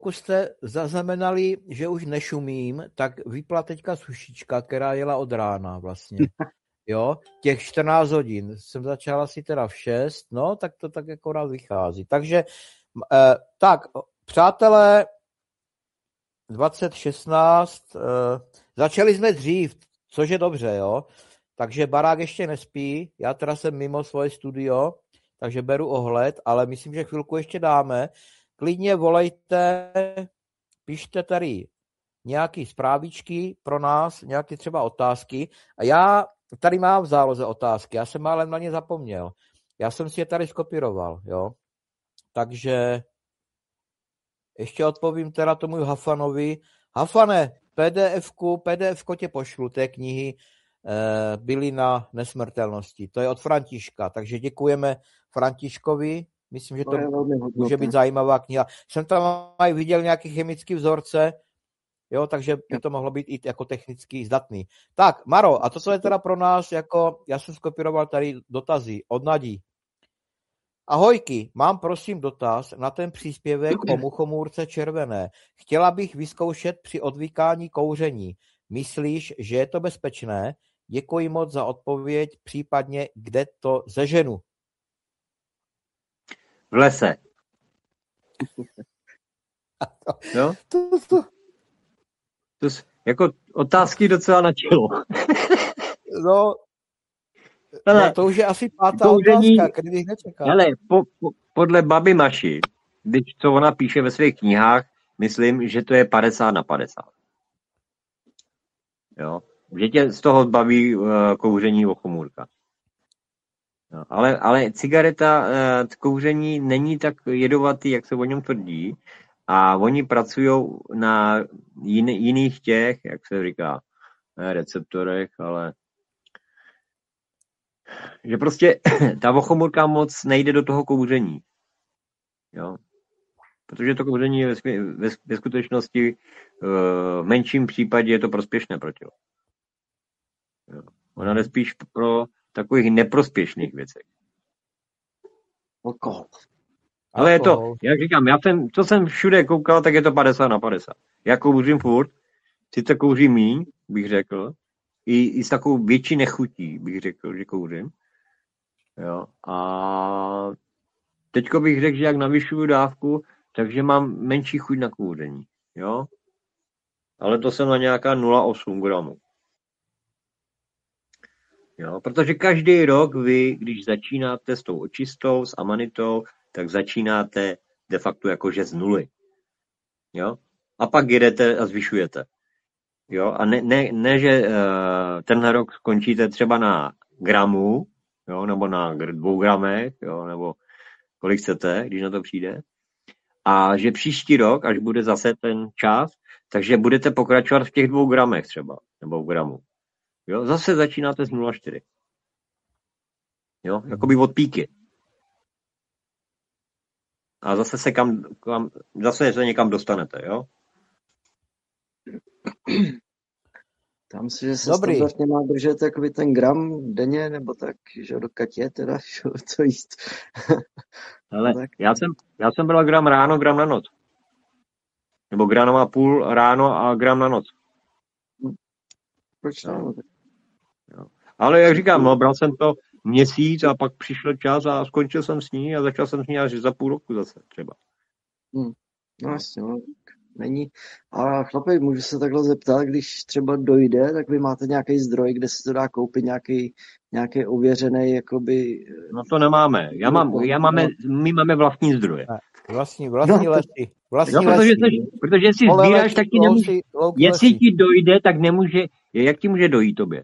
pokud jste zaznamenali, že už nešumím, tak vypla teďka sušička, která jela od rána vlastně. Jo, těch 14 hodin. Jsem začal asi teda v 6, no, tak to tak akorát vychází. Takže, tak, přátelé, 2016, začali jsme dřív, což je dobře, jo. Takže barák ještě nespí, já teda jsem mimo svoje studio, takže beru ohled, ale myslím, že chvilku ještě dáme. Klidně volejte, pište tady nějaký zprávičky pro nás, nějaké třeba otázky. A já tady mám v záloze otázky, já jsem ale na ně zapomněl. Já jsem si je tady skopíroval, jo. Takže ještě odpovím teda tomu Hafanovi. Hafane, PDF-ko tě pošlu té knihy Bylina nesmrtelnosti. To je od Františka, takže děkujeme Františkovi. Myslím, že to může být zajímavá kniha. Jsem tam aj viděl nějaké chemické vzorce, jo, takže by to mohlo být i jako technicky zdatný. Tak, Maro, a to, co je teda pro nás, jako já jsem skopíroval tady dotazy od Nadí. Ahojky, mám prosím dotaz na ten příspěvek o muchomůrce červené. Chtěla bych vyzkoušet při odvykání kouření. Myslíš, že je to bezpečné? Děkuji moc za odpověď, případně kde to seženu. V lese. Jo? To jako otázky docela na čelo. No, to už je asi pátá otázka, který bych nečekal. Ale podle baby Maši, co ona píše ve svých knihách, myslím, že to je 50/50. Jo? Že tě z toho baví kouření ochomůrka. No, ale cigareta, kouření není tak jedovatý, jak se o něm tvrdí. A oni pracují na jiných těch, jak se říká, receptorech, ale že prostě ta ochomůrka moc nejde do toho kouření. Jo? Protože to kouření je ve skutečnosti v menším případě je to prospěšné pro tělo. Jo? Ona jde spíš pro takových neprospěšných věcech. Alkohol. Ale je to, jak říkám, co jsem všude koukal, tak je to 50/50. Já kouřím furt, sice kouřím míň, bych řekl, i s takovou větší nechutí, bych řekl, že kouřím. Jo. A teďko bych řekl, že jak navyšuju dávku, takže mám menší chuť na kouření. Jo. Ale to jsem na nějaká 0,8 gramů. Jo, protože každý rok vy, když začínáte s tou očistou, s amanitou, tak začínáte de facto jakože z nuly. Jo? A pak jedete a zvyšujete. Jo? A ne že tenhle rok skončíte třeba na gramu, jo? Nebo na 2 gramech, jo? Nebo kolik chcete, když na to přijde. A že příští rok, až bude zase ten čas, takže budete pokračovat v těch 2 gramech třeba, nebo v gramu. Jo? Zase začínáte z 0,4. Jo? Jakoby od píky. A zase se někam dostanete, jo? Tam si, že se standardně má držet jakoby ten gram denně, nebo tak, že do katě teda, co jíst. Ale tak. Já jsem bral gram ráno, gram na noc. Nebo 1,5 grama ráno a gram na noc. Proč ne? Jo. Ale jak říkám, no, bral jsem to měsíc a pak přišel čas a skončil jsem s ní a začal jsem s ní až za půl roku zase třeba. No jasně, no. Není. A chlapi, můžu se takhle zeptat, když třeba dojde, tak vy máte nějaký zdroj, kde se to dá koupit, nějaký ověřený, jakoby... No to nemáme. My máme vlastní zdroje. Vlastní lesy. Protože si sbíráš, tak ti nemůže... Jestli ti dojde, tak nemůže... Jak ti může dojít tobě?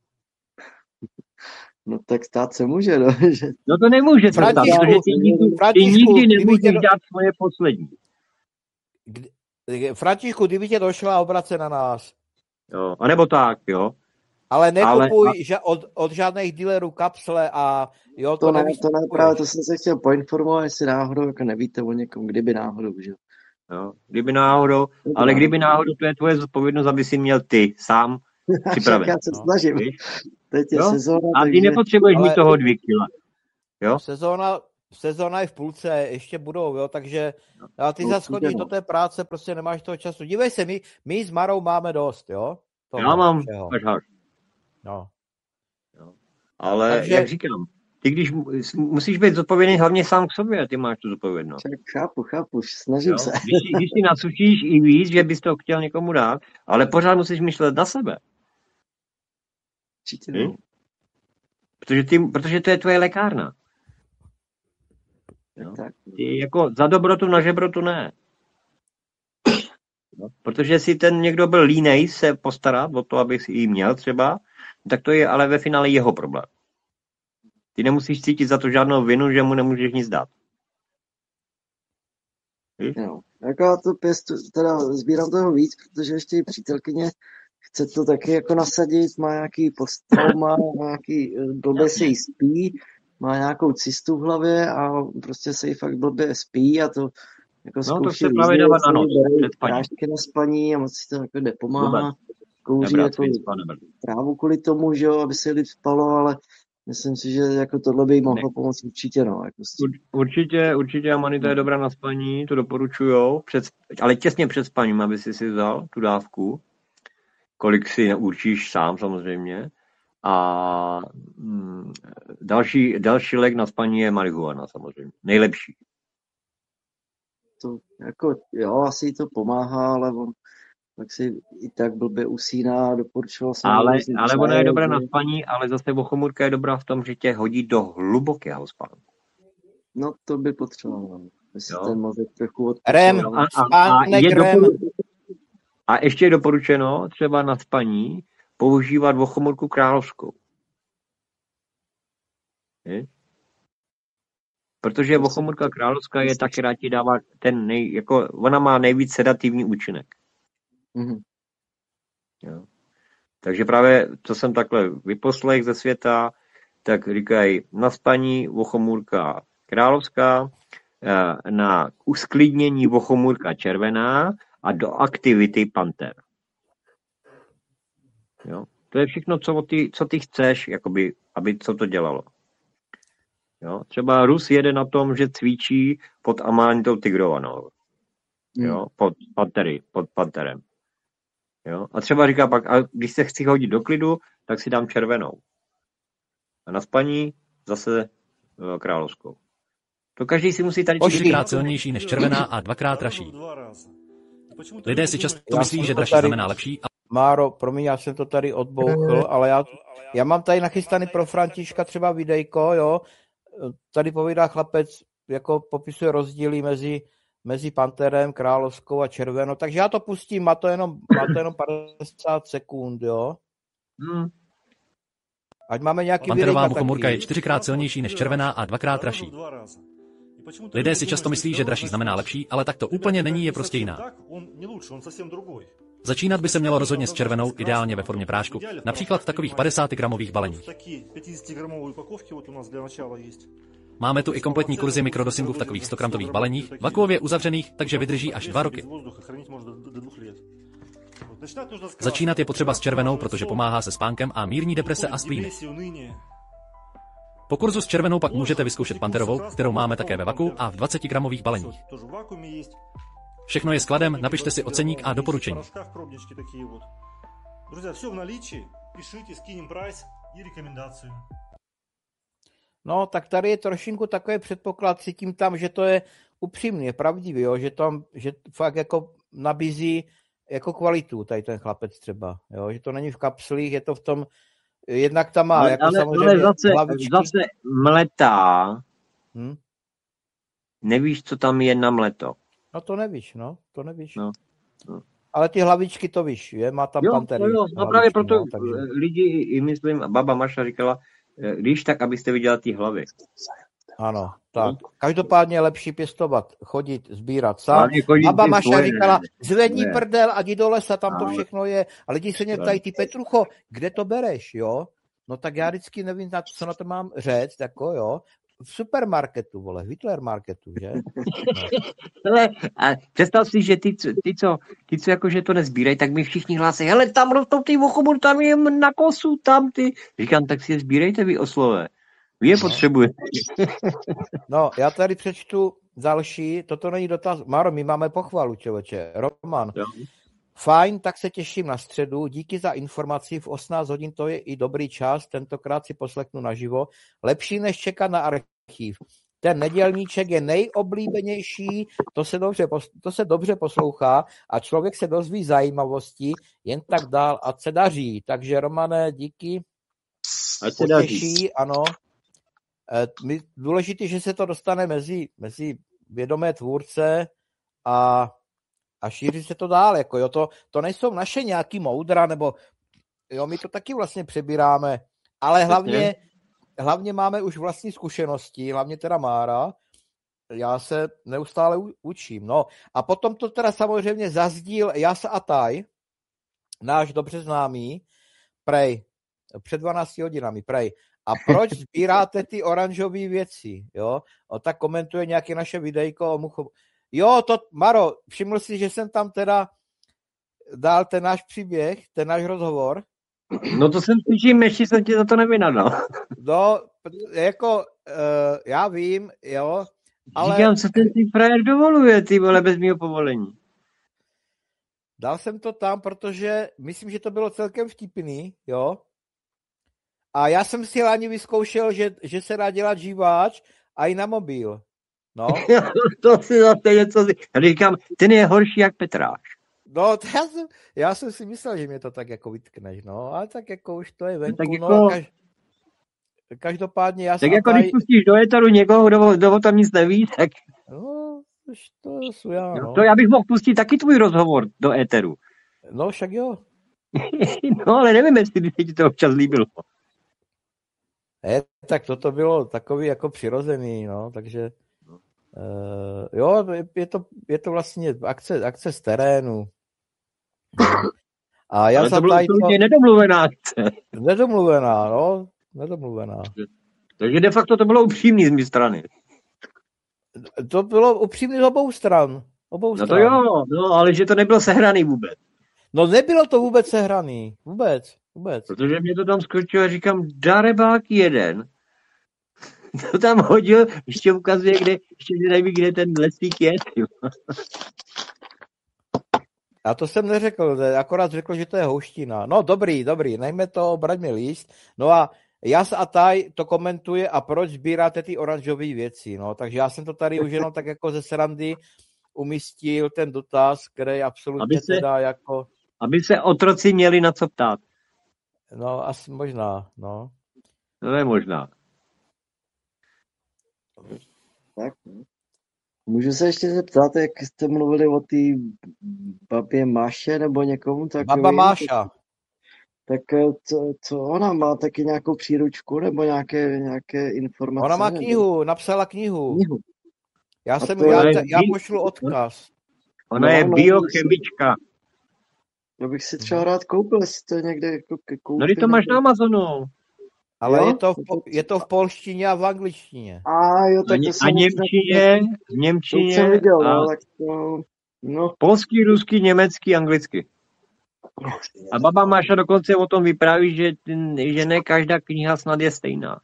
No tak stát se může, no. No to nemůže se stát, protože ty nikdy nemůžeš dát svoje poslední. Františku, kdyby tě došla a obrace na nás. Jo, anebo tak, jo. Ale nekupuj od žádných dealerů kapsle a jo, to ne, právě to jsem se chtěl poinformovat, jestli náhodou jako nevíte o někom, kdyby náhodou, že jo. Kdyby náhodou, kdyby náhodou, to je tvoje zodpovědnost, aby si měl ty sám připraven. Já se snažím. Teď je sezóna. A ty nepotřebuješ mít toho 2 kila. Jo? Sezóna sezóna je v půlce, ještě budou, jo, takže a ty zase chodíš do té práce, prostě nemáš toho času. Dívej se, my s Marou máme dost, jo? Toho Já mám všeho. No. Ale takže, jak říkám, ty když musíš být zodpovědný hlavně sám k sobě, ty máš tu zodpovědnost. Chápu, snažím se. Když si nasušíš i víc, že bys to chtěl někomu dát, ale pořád musíš myslet na sebe. Určitě ne. Protože to je tvoje lékárna. Jo? Ty jako za dobrotu na žebrotu ne. No, protože si ten někdo byl línej se postarat o to, aby si ji měl třeba, tak to je ale ve finále jeho problém. Ty nemusíš cítit za to žádnou vinu, že mu nemůžeš nic dát. Jo. Jako já to teda sbírám toho víc, protože ještě i přítelkyně chce to taky jako nasadit, má nějaký posttrauma, má nějaký blbě se jí spí, má nějakou cystu v hlavě a prostě se jí fakt blbě spí a to jako zkouší právě dávat na noc, prášky na spaní a moc si to jako nepomáhá. Kouří jako trávu kvůli tomu, že jo, aby se jí spalo, ale myslím si, že jako tohle by jí mohlo pomoct určitě, no. Jako určitě amanita je dobrá na spaní, to doporučujou, ale těsně před spaním, aby si vzal tu dávku, kolik si určíš sám samozřejmě. A další lék na spaní je marihuana samozřejmě, nejlepší. To jako, jo, asi jí to pomáhá, ale on tak si i tak blbě usíná a doporučoval jsem. Ale ona je dobrá na spaní, ale zase vochomůrka je dobrá v tom, že tě hodí do hlubokého spánku. No to by potřeboval. Jestli ten mozek trochu a ještě je doporučeno třeba na spaní používat vochomůrku královskou. Je? Protože vochomůrka královská je taky rád ti dává ona má nejvíc sedativní účinek. Mm-hmm. Jo. Takže právě, co jsem takhle vyposlech ze světa, tak říkají na spaní vochomůrka královská, na usklidnění vochomůrka červená a do aktivity panter. Jo. To je všechno, co ty chceš, jakoby, aby co to dělalo. Jo. Třeba Rus jede na tom, že cvičí pod amanitou tigrovanou. Jo. Pod panterem. Jo? A třeba říká pak, a když se chci hodit do klidu, tak si dám červenou. A na spaní zase královskou. To každý si musí tady... 4krát silnější než červená a 2krát dražší. Lidé si často myslí, že dražší znamená lepší. Máro, promiň, já jsem to tady odbouchl, ale já mám tady nachystaný pro Františka třeba videjko, jo. Tady povídá chlapec, jako popisuje rozdíly mezi panterem, královskou a červenou. Takže já to pustím, má to jenom 50 sekund, jo. Ať máme nějaký panterová vochomůrka je 4krát silnější než červená a 2krát dražší. Lidé si často myslí, že dražší znamená lepší, ale tak to úplně není, je prostě jiná. Začínat by se mělo rozhodně s červenou, ideálně ve formě prášku, například v takových 50gramových baleních. Máme tu i kompletní kurzy mikrodosingu v takových 100gramtových baleních, vakuově uzavřených, takže vydrží až 2 roky. Začínat je potřeba s červenou, protože pomáhá se spánkem a mírní deprese a splíny. Po kurzu s červenou pak můžete vyzkoušet panterovou, kterou máme také ve vaku a v 20gramových baleních. Všechno je skladem, napište si oceník a doporučení. No, tak tady je trošinku takový předpoklad, cítím tam, že to je upřímně, pravdivý, jo? Že fakt jako nabízí jako kvalitu tady ten chlapec třeba, jo? Že to není v kapslích, je to v tom, jednak tam má jako samozřejmě ale zase mletá, nevíš, co tam je na mleto. No to nevíš. No. Ale ty hlavičky to víš, je? Má tam pantery. No právě proto lidi, i myslím, baba Maša říkala, když tak, abyste viděla ty hlavy. Ano, tak. Každopádně je lepší pěstovat, chodit, sbírat sám. Baba Maša říkala, zvedni prdel a jdi do lesa, tam to všechno je. A lidi se mě ptají, ty Petrucho, kde to bereš, jo? No tak já vždycky nevím, co na to mám říct, jako jo. V supermarketu, vole, v Hitlermarketu, že? No. A představ si, že ty, co jakože to nezbírají, tak mi všichni hlásí, hele, tam rostou ty vochomůr, tam je na kosu, tam ty. Říkám, tak si je sbírejte vy oslové. Vy je potřebujete. No, já tady přečtu další, toto není dotaz. Maro, my máme pochvalu, člověče. Roman. Jo. Fajn, tak se těším na středu. Díky za informaci, v 18 hodin to je i dobrý čas, tentokrát si poslechnu naživo. Lepší než čekat na archiv. Ten nedělníček je nejoblíbenější, to se dobře poslouchá a člověk se dozví zajímavosti, jen tak dál, ať se daří. Takže Romane, díky. Ať se daří. Potěší, ano. Důležité, že se to dostane mezi vědomé tvůrce a šíří se to dál. Jako jo, to nejsou naše nějaký moudra, nebo jo, my to taky vlastně přebíráme, ale hlavně máme už vlastní zkušenosti, hlavně teda Mára. Já se neustále učím. No a potom to teda samozřejmě zazdíl Jas Ataj, náš dobře známý, prej, před 12 hodinami, prej. A proč sbíráte ty oranžové věci? Jo? Tak komentuje nějaké naše videjko o Muchovu. Jo, Maro, všiml si, že jsem tam teda dal ten náš příběh, ten náš rozhovor? No to jsem slyším, ještě jsem ti za to nevynadal. No, jako, já vím, jo, ale... Říkám, co ten ty frajer dovoluje, ty vole, bez mýho povolení. Dal jsem to tam, protože myslím, že to bylo celkem vtipný, jo. A já jsem si ani vyzkoušel, že se dá dělat živáč a i na mobil. No. To si zase něco... Já říkám, ten je horší jak Petráš. No, já jsem si myslel, že mě to tak jako vytkneš, no, ale tak jako už to je venku, tak jako, no, každopádně já tak jako když pustíš do éteru někoho, kdo tam nic neví, tak... No, to jsou já, no. To já bych mohl pustit taky tvůj rozhovor do éteru. No, však jo. No, ale nevím, jestli by se ti to občas líbilo. Tak toto bylo takový jako přirozený, no, takže jo, je to vlastně akce z terénu. A já ale to bylo absolutně nedomluvená akce. Nedomluvená. Takže de facto to bylo upřímný z mé strany. To bylo upřímný z obou stran. No to jo, no, ale že to nebylo sehraný vůbec. No nebylo to vůbec sehraný. Vůbec. Protože mě to tam skočilo a říkám, darebák jeden. To tam hodil, ještě ukazuje, ještě neví, kde ten lesík je. A to jsem neřekl, akorát řekl, že to je houština. No dobrý, nejme to, braňme líst. No a Jas a Taj to komentuje a proč sbíráte ty oranžové věci. No, takže já jsem to tady už jenom tak jako ze srandy umístil ten dotaz, který absolutně teda jako... Aby se otroci měli na co ptát. No, asi možná, no. No je možná. Tak, můžu se ještě zeptat, jak jste mluvili o té babě Máše nebo někomu takovým? Baba Máša. Tak co ona má taky nějakou příručku nebo nějaké informace? Ona má knihu, napsala knihu. Já pošlu odkaz. Ona je biochemička. Já bych si třeba rád koupil, jestli to někde jako koupil. No, to máš na Amazonu. Ale je to v polštině a v angličtině. Jo, tak a němčině. To jsem viděl, no, tak to... No. Polský, ruský, německý, anglicky. A baba Máša dokonce o tom vypráví, že ne každá kniha snad je stejná.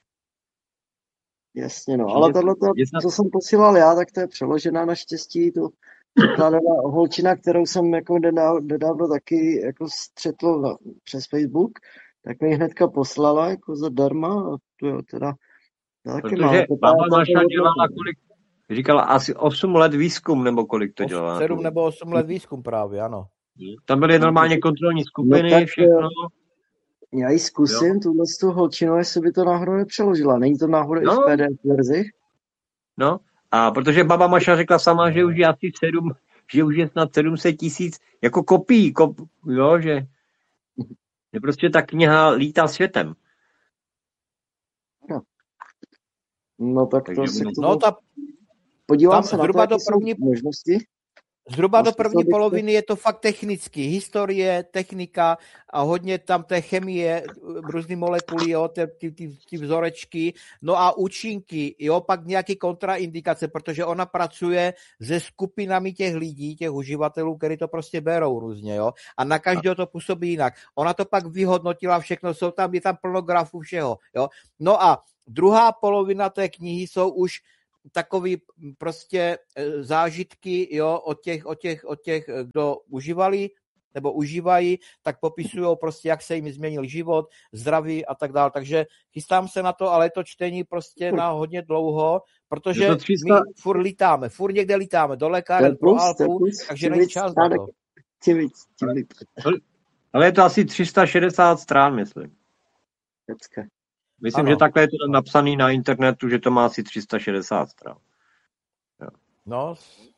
Jasně, no. Ale tohleto, co jsem posílal já, tak to je přeložená naštěstí. To překládala holčina, kterou jsem jako nedávno taky jako střetl přes Facebook, tak mi hnedka poslala jako zadarma. A to jo, teda taky protože baba Máša dělala kolik? Říkala asi 8 let výzkum, nebo kolik to dělala? 7 nebo 8 let výzkum právě, ano. Tam byly normálně kontrolní skupiny, no všechno. Já ji zkusím, tu holčinu, jestli by to náhodou nepřeložila. Není to náhodou i v PDF verzi? No, a protože baba Maša řekla sama, že už je asi že už je snad 700 000 jako kopií, jo, že prostě ta kniha lítá světem. No tak to si podívám se na to, první možnosti. Zhruba do první poloviny je to fakt technicky. Historie, technika a hodně tam té chemie, různý molekuly, jo, ty vzorečky, no a účinky, jo, pak nějaký kontraindikace, protože ona pracuje se skupinami těch lidí, těch uživatelů, kteří to prostě berou různě, jo, a na každého to působí jinak. Ona to pak vyhodnotila všechno, je tam plno grafů všeho, jo. No a druhá polovina té knihy jsou už takový prostě zážitky, jo, od těch, kdo užívali nebo užívají, tak popisují prostě, jak se jim změnil život, zdraví a tak dále. Takže chystám se na to, ale je to čtení prostě na hodně dlouho, protože my furt lítáme, furt někde lítáme, do lékáren, pro Alpu, takže není čas na to. Ale je to asi 360 strán, myslím. Myslím, že takhle je to napsaný na internetu, že to má asi 360 stran. Jo. No.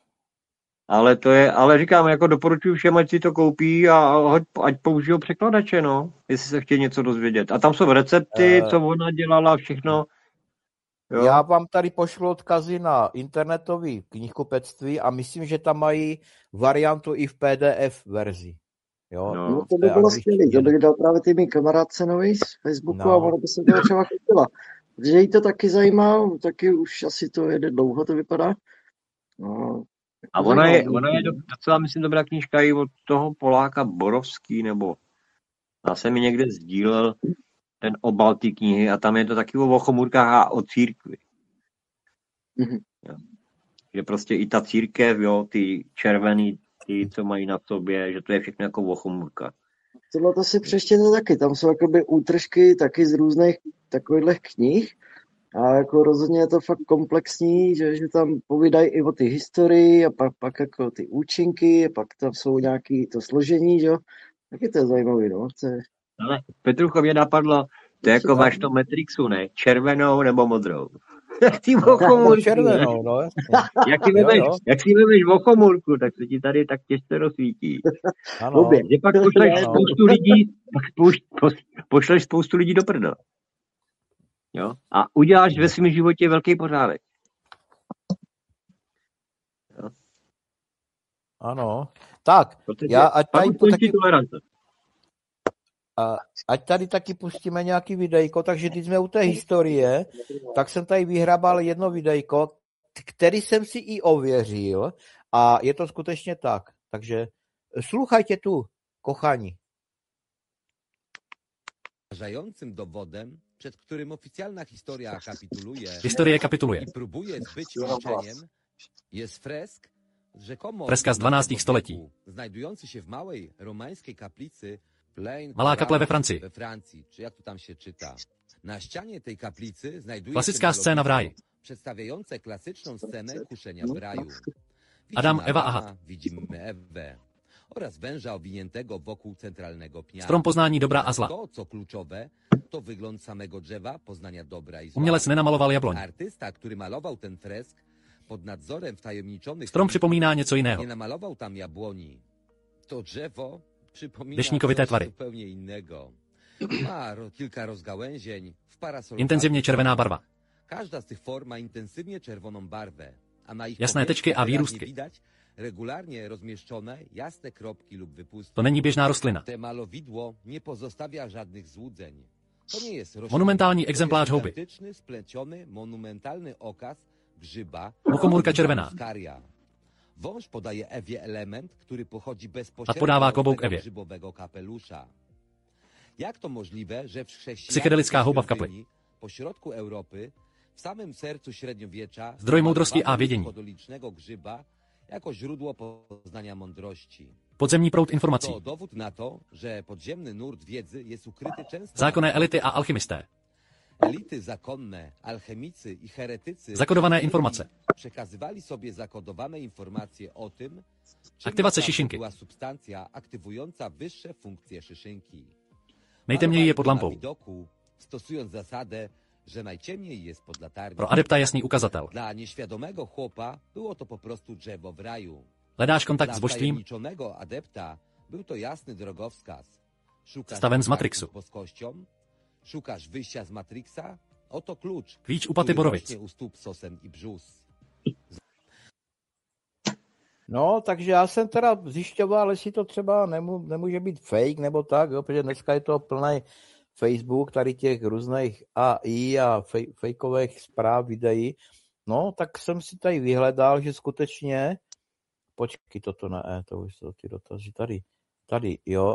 Ale říkám, jako doporučuji všem, ať si to koupí a ať použijou překladače, no, jestli se chtějí něco dozvědět. A tam jsou recepty, co ona dělala, všechno. Jo. Já vám tady pošlu odkazy na internetový knihkupectví a myslím, že tam mají variantu i v PDF verzi. Jo, no to by bylo skvělé, to bych dal právě ty mý kamarádce nový z Facebooku a ono by se to třeba chytila. Protože jí to taky zajímá, taky už asi to jede dlouho, to vypadá. No, a ona je docela, myslím, dobrá knížka i od toho Poláka Borovský, nebo já jsem mi někde sdílel ten obal té knihy a tam je to taky o chomůrkách a o církvi. Mm-hmm. Že prostě i ta církev, jo, ty červený, ty, co mají na sobě, že to je všechno jako o chomůrkách. Tohle to si přečtěte taky, tam jsou jakoby útržky taky z různých takových knih a jako rozhodně je to fakt komplexní, že tam povídají i o ty historii a pak jako ty účinky a pak tam jsou nějaký to složení, že jo. Taky to je zajímavý, no. Ale Petrucho, mě napadlo, to jako máš to Matrixu, ne? Červenou nebo modrou? Jak ty vochomůrky, červenou, no. Jak si vemeš vochomůrku, tak se ti tady tak těžce rozsvítí. Ano. Že pak pošleš spoustu lidí, pošleš spoustu lidí do prdele. Jo? A uděláš ve svém životě velký pořádek. Jo? Ano. Tak, ať tady taky pustíme nějaký videjko, takže když jsme u té historie, tak jsem tady vyhrabal jedno videjko, který jsem si i ověřil a je to skutečně tak. Takže sluchajte tu, kochani. Rażającym dowodem, przed którym oficjalna historia kapituluje. I próbuje zbyć milczeniem, jest fresk, rzekomo freska z 12. století. Znajdujący się w małej romańskiej kaplicy Malá kaple ve Francii. Czy jak to tam się czyta. Na ścianie tej kaplicy znajduje klasická scéna v ráji. Przedstawiające klasyczną scenę kuszenia w raju. Adam, Eva a had. Widzimy Ewę oraz węża owiniętego wokół centralnego pnia. Strom poznání dobra a zla. To, co kluczowe, to wygląd samego drzewa poznania dobra i zła. Umělec nenamaloval jabloň. Artysta, który malował ten fresk pod nadzorem wtajemniczonych... Strom připomíná něco jiného. Nie namalował tam jabłoni. To drzewo przypomina Deštníkovité tvary. zupełnie innego. Ma kilka rozgałęzień w parasolach. Intenzivně červená barva. Każda z tych form ma intensywnie czerwoną barwę, a na ich jasné tečky a výrůstky. Widać regularnie rozmieszczone jasne kropki lub wypustki. To není běžná rostlina. Te malowidło nie pozostawia żadnych złudzeń. To nie jest roślina. Monumentální exemplář houby. Spleciony monumentalny okaz grzyba. Muchomůrka červená. Wąż podaje Ewie element, który pochodzi bezpośrednio podává z klobouk tego Evě. grzybowego kapelusza. Jak to możliwe, że w Psychedelická houba v kapli. po środku Europy, w samym sercu średniowiecza, zdroj moudrosti a vědění. podolicznego grzyba jako źródło poznania mądrości. Podzemní proud informací. To dowód na to, że podziemny nurt wiedzy jest ukryty często. Zákonné elity a alchymisté. Elity zakonne, alchemicy i heretycy zakodované informace. Przekazywali sobie zakodowane informacje o tym, aktywace šišinky. była substancja aktywująca wyższe funkcje szyszynki. Nejtemněji je pod lampou. Widoku, stosując zasadę, że najciemniej jest pod latarnią. Pro adepta jasný ukazatel. Dla nieświadomego chłopa było to po prostu drzewo w raju. Hledáš kontakt s Dla božstvím? wtajemniczonego adepta był to jasny drogowskaz. Szukasz stavem z Matrixu. boskością? Szukasz wyjścia z Matrixa? Oto klucz. Klíč u Paty Borovic. U stóp Sosen i Brzus. No, takže já jsem teda zjišťoval, jestli to třeba nemůže být fake nebo tak, jo, protože dneska je to plný Facebook, tady těch různých AI a fakeových zpráv, videí. No, tak jsem si tady vyhledal, že skutečně, počkej, toto ne, to už jsou ty dotazy tady, jo,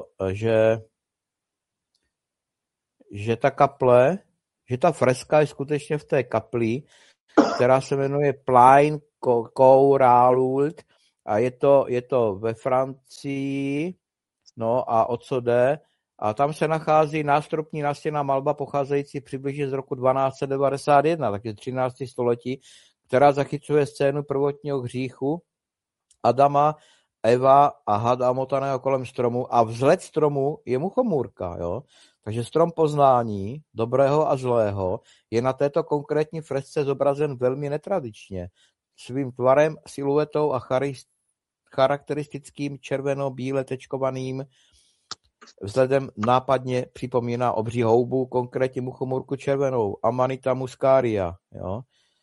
že ta kaple, že ta freska je skutečně v té kapli, která se jmenuje Plain Courtauld a je to ve Francii, no a o co jde? A tam se nachází nástropní nástěnná malba pocházející přibližně z roku 1291, takže 13. století, která zachycuje scénu prvotního hříchu Adama, Eva a hada motaného kolem stromu a vzhled stromu je muchomůrka, jo? Takže strom poznání, dobrého a zlého, je na této konkrétní fresce zobrazen velmi netradičně. Svým tvarem, siluetou a charakteristickým červeno-bíle tečkovaným vzhledem nápadně připomíná obří houbu, konkrétně muchomůrku červenou, Amanita muscaria. Jo?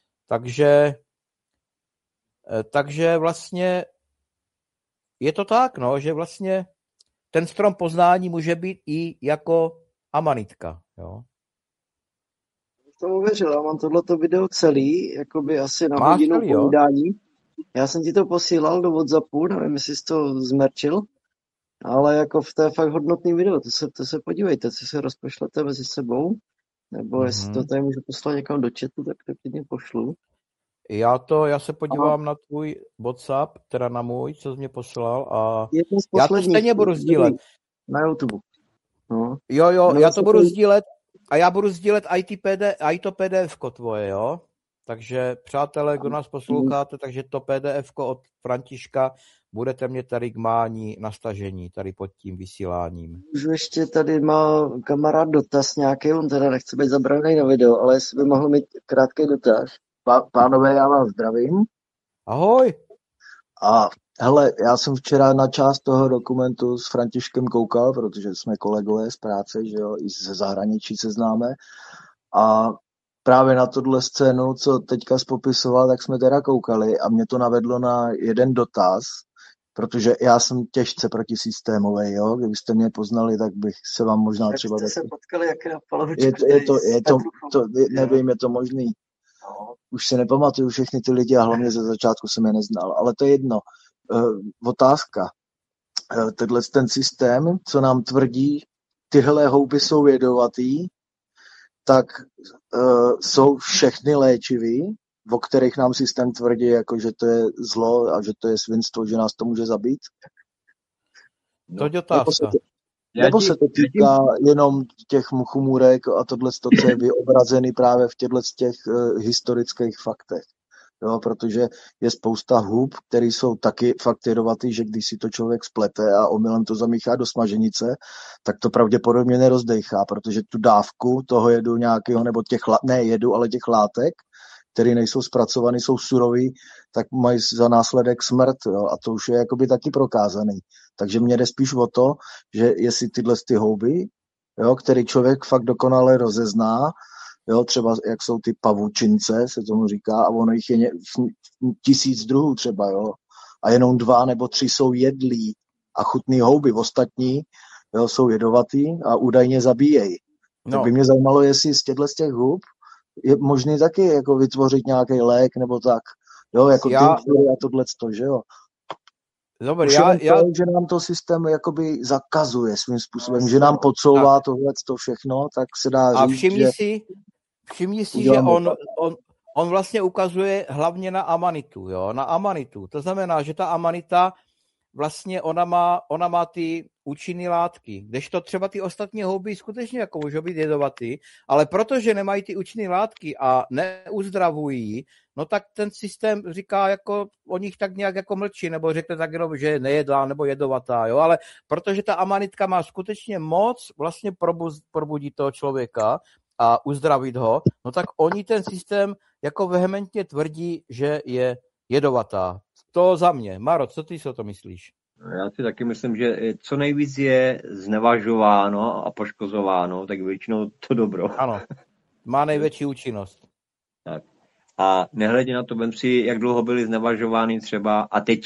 Takže vlastně je to tak, no, že vlastně ten strom poznání může být i jako amanitka. Jo? To uvěřil, já mám tohleto video celý, jakoby asi na hodinu povídání. Já jsem ti to posílal do WhatsAppu, nevím, jestli jsi to zmerčil, ale jako to je fakt hodnotný video, to se podívejte, co se rozpošlete mezi sebou, nebo jestli to tady můžu poslat někam do chatu, tak to klidně pošlu. Já se podívám na tvůj WhatsApp, teda na můj, co jsi mě poslal a já to stejně budu sdílet. Na YouTube. No. Jo, já to budu sdílet a já budu sdílet i to PDF-ko tvoje, jo? Takže přátelé, kdo nás posloucháte, takže to PDF-ko od Františka budete mě tady k mání na stažení, tady pod tím vysíláním. Můžu ještě, tady má kamarád dotaz nějaký, on teda nechce být zabraný na video, ale jestli by mohl mít krátký dotaz. Pánové, já vás zdravím. Ahoj. A hele, já jsem včera na část toho dokumentu s Františkem koukal, protože jsme kolegové z práce, že jo, i ze zahraničí se známe. A právě na tuhle scénu, co teďka popisoval, tak jsme teda koukali a mě to navedlo na jeden dotaz, protože já jsem těžce protisystémový, jo, kdybyste mě poznali, tak bych se vám možná tak třeba... Tak jste se potkali jak na nevím, je to možný. No. Už si nepamatuju všechny ty lidi a hlavně ze začátku jsem je neznal, ale to je jedno. Otázka. Tenhle ten systém, co nám tvrdí, tyhle houby jsou jedovatý, tak jsou všechny léčivý, o kterých nám systém tvrdí, jako, že to je zlo a že to je svinstvo, že nás to může zabít? To je otázka. Nebo se to týká jenom těch muchomůrek a tohle co je vyobrazený právě v těchto historických faktech. Jo, protože je spousta hub, které jsou taky fakt jedovatý, že když si to člověk splete a omylem to zamíchá do smaženice, tak to pravděpodobně nerozdejchá, protože tu dávku toho jedu nějakého, nebo těch látek, které nejsou zpracované, jsou surový, tak mají za následek smrt, jo, a to už je jakoby taky prokázaný. Takže mně jde spíš o to, že jestli tyhle ty houby, jo, který člověk fakt dokonale rozezná, jo, třeba jak jsou ty pavučince, se tomu říká, a ono jich je 1000 druhů třeba, jo, a jenom 2 nebo 3 jsou jedlí a chutný houby, ostatní, jo, jsou jedovatý a údajně zabíjejí. No. Tak by mě zajímalo, jestli z těch hub je možný taky jako vytvořit nějaký lék nebo tak, jo, jako tinktury a tohleto, že jo. Dobrý, že nám to systém jakoby zakazuje svým způsobem, že nám podsouvá tohleto všechno, tak se dá říct, všimni si, že on vlastně ukazuje hlavně na amanitu, jo, na amanitu. To znamená, že ta amanita vlastně ona má ty účinné látky, kdežto třeba ty ostatní houby skutečně jako můžou být jedovatý, ale protože nemají ty účinné látky a neuzdravují, no tak ten systém říká jako o nich tak nějak jako mlčí, nebo řekne tak jenom, že je nejedlá nebo jedovatá, jo, ale protože ta amanitka má skutečně moc vlastně probudit toho člověka a uzdravit ho, no tak oni ten systém jako vehementně tvrdí, že je jedovatá. To za mě. Maro, co ty si o to myslíš? Já si taky myslím, že co nejvíc je znevažováno a poškozováno, tak většinou to dobro. Ano, má největší účinnost. Tak. A nehledě na to, vem si, jak dlouho byly znevažovány třeba, a teď jsou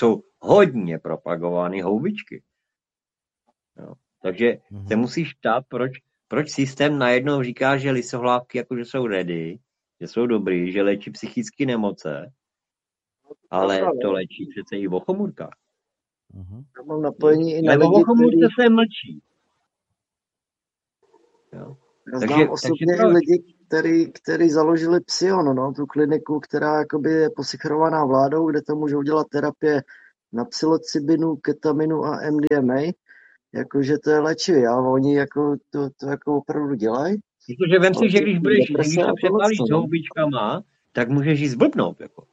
hodně propagované houbičky. Jo. Takže se musíš ptát, proč systém najednou říká, že lisohlávky jakože jsou ready, že jsou dobrý, že léčí psychické nemoce, ale to léčí přece i o chomůrkách. Já mám napojení i na Ale o lidi, chomůrce se mlčí. Jo. já znám osobně i lidi, který založili Psion, no, tu kliniku, která jakoby je posichrovaná vládou, kde to můžou dělat terapie na psilocybinu, ketaminu a MDMA, jakože to je léčivý, a oni jako to jako opravdu dělají. Protože vem si, že když to přepálíš s houbičkama, tak můžeš jí zblbnout. Jako.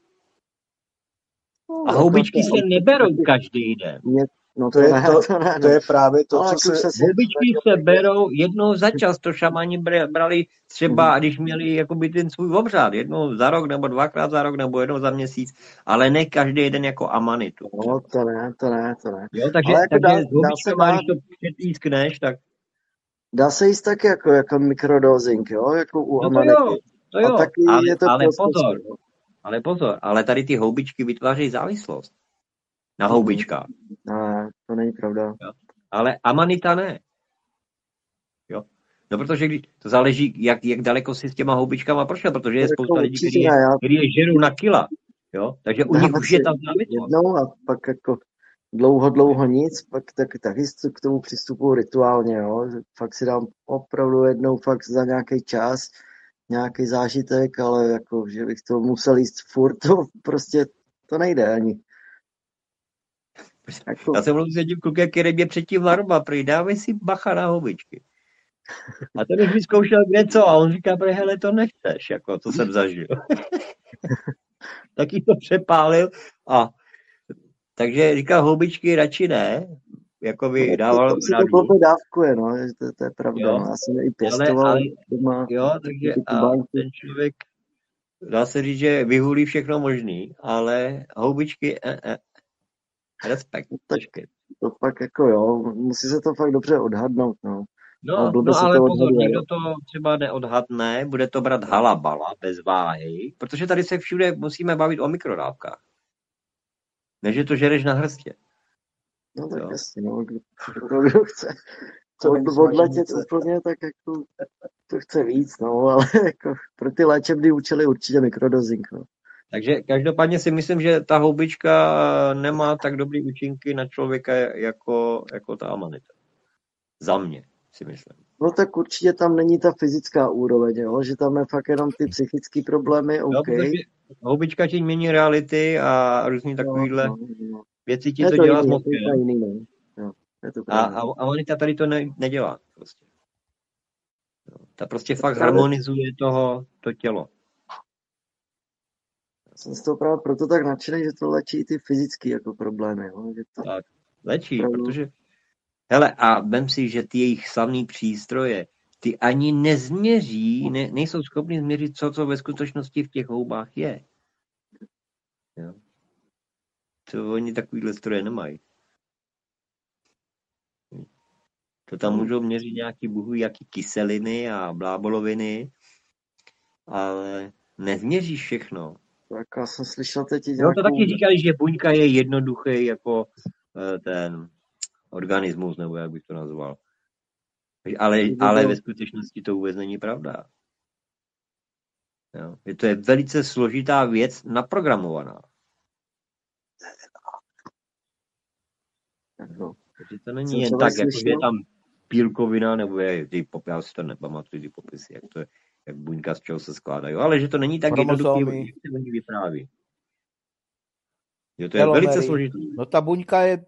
A houbičky se neberou každý den. No to je právě to, co se... Houbičky se berou jednou za čas, to šamani brali třeba, když měli jakoby ten svůj obřád, jednou za rok, nebo dvakrát za rok, nebo jednou za měsíc, ale ne každý den jako amanitu. No, to ne. Jo, takže s houbičkama, když to přetískneš, tak... Dá se jíst taky jako mikrodosing, jo, jako u amanity. To jo, a taky je to ale pozor, ale tady ty houbičky vytvářejí závislost na houbičkách. Ne, to není pravda. Jo. Ale amanita ne. Jo. No protože to záleží, jak daleko si s těma houbičkama prošel, protože je spousta lidí, kteří je žerou na kila. Jo. Takže u nich už je tam závislost. Jednou a pak jako dlouho nic, pak taky k tomu přistupuji rituálně, jo. Fakt si dám opravdu jednou fakt za nějaký čas, nějaký zážitek, ale jako, že bych to musel jíst furt, to prostě to nejde ani. Jako... Já jsem mluvil s jedním klukem, který mě předtím varoval, prý dávej si bacha na houbičky. A ten už vyzkoušel kde co a on říká, hele, to nechceš, jako, co jsem zažil. Taky to přepálil a takže říkal, houbičky radši ne, jako by dával radu. To blbě dávkuje, no, to je pravda, jo. No, já jsem i pěstoval doma. Jo, takže a ten člověk, dá se říct, že vyhulí všechno možný, ale houbičky, respekt. To fakt jako jo, musí se to fakt dobře odhadnout, no. No ale pozor, někdo to třeba neodhadne, bude to brát halabala, bez váhy, protože tady se všude musíme bavit o mikrodávkách. Než je to žereš na hrstě. No tak jasně, no, kdo chce to odletět úplně, tak jako to chce víc, no, ale jako pro ty léčebné účely určitě mikrodosing, no. Takže každopádně si myslím, že ta houbička nemá tak dobrý účinky na člověka jako ta amanita. Za mě si myslím. No tak určitě tam není ta fyzická úroveň, jo? Že tam je fakt jenom ty psychické problémy, OK. No, houbička ti mění reality a různý takovýhle věci ti to dělá s mozkem. A amanita tady to nedělá prostě. Ta prostě fakt harmonizuje to tělo. Jsem z toho právě proto tak nadšený, že to léčí ty fyzické jako problémy. Jo? Že to... Tak, léčí, protože hele, a vem si, že ty jejich slavný přístroje, ty ani nezměří, nejsou schopni změřit, co ve skutečnosti v těch houbách je. Jo. To oni takovýhle stroje nemají. To tam můžou měřit nějaký bohu, jaký kyseliny a bláboloviny, ale nezměříš všechno. Tak já jsem slyšel teď nějakou... No to taky říkali, že buňka je jednoduchý jako ten organismus, nebo jak bych to nazval. Ale ve skutečnosti to vůbec není pravda. Jo. To je velice složitá věc naprogramovaná. Takže to není jen tak, jako, že je tam bílkovina, nebo já si to nepamatuji, ty popisy, jak buňka z čeho se skládají, ale že to není tak jednoduché, jak se oni vypráví. Jo, to je velice složité. No ta buňka je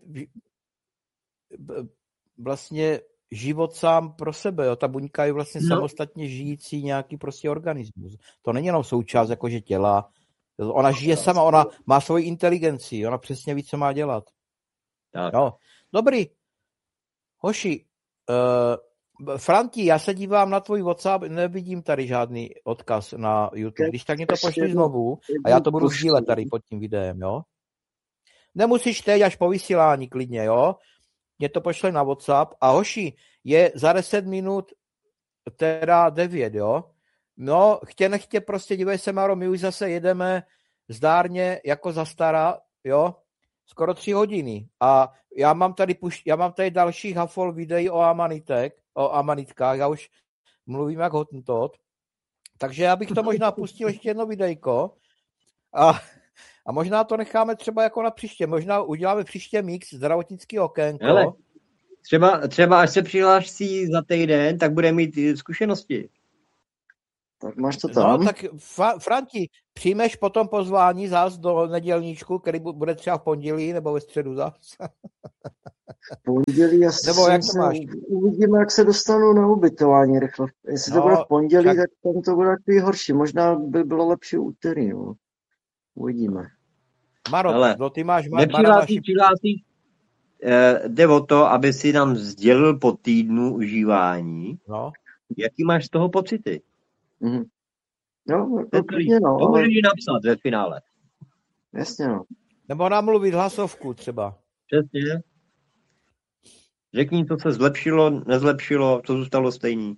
vlastně život sám pro sebe, jo. Ta buňka je vlastně samostatně žijící nějaký prostě organismus. To není jenom součást jakože těla. Ona žije sama, ona má svoji inteligenci, ona přesně ví, co má dělat. Tak. No, dobrý. Hoši, Franti, já se dívám na tvůj WhatsApp, nevidím tady žádný odkaz na YouTube. Když tak mě to pošli znovu a já to budu sdílet tady pod tím videem, jo? Nemusíš teď až po vysílání klidně, jo? Mě to pošle na WhatsApp a hoši, je za 10 minut teda 9, jo? No, chtě nechtě prostě, dívej se, Maro, my už zase jedeme zdárně jako za stará, jo? skoro 3 hodiny. A já mám tady další hafol videí o amanitkách, já už mluvím jak Hottentot. Takže já bych to možná pustil ještě jedno videjko a možná to necháme třeba jako na příště. Možná uděláme příště mix, zdravotnický okénko. Hele, třeba až se přihlásí za týden, tak bude mít zkušenosti. Tak máš to tam. No tak Franti, přijmeš potom pozvání zás do nedělníčku, který bude třeba v pondělí nebo ve středu zás? V pondělí asi nebo jak to máš? Uvidíme, jak se dostanu na ubytování rychle. Jestli to bude v pondělí, tak tam to bude takový horší. Možná by bylo lepší úterý. No. Uvidíme. Maro, ty máš... Přihlásí, jde o to, aby si nám sdělil po týdnu užívání. No. Jaký máš z toho pocity? Mhm. No, to klidně, no. To můžeš napsat ve finále. Jasně, no. Nebo namluvit hlasovku třeba. Přesně. Řekni, co se zlepšilo, nezlepšilo, co zůstalo stejný.